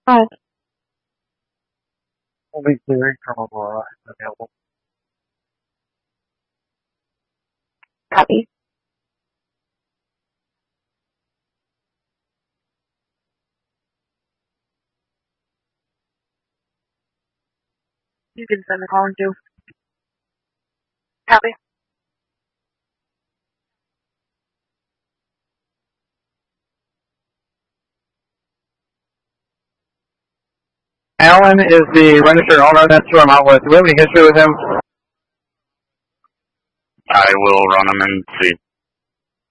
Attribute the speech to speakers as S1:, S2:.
S1: Hi.
S2: Only clearing from Aurora is available.
S1: Copy.
S3: You can send the call in too. Copy.
S2: Alan is the registered owner. That's who I'm out with. Do we have any history with him?
S4: I will run him and see.